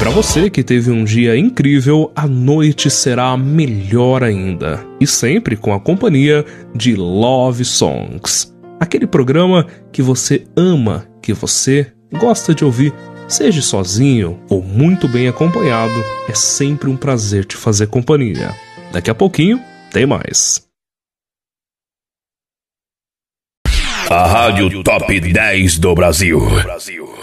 para você que teve um dia incrível, a noite será melhor ainda. E sempre com a companhia de Love Songs. Aquele programa que você ama, que você gosta de ouvir, seja sozinho ou muito bem acompanhado, é sempre um prazer te fazer companhia. Daqui a pouquinho, tem mais. A Rádio Top 10 do Brasil.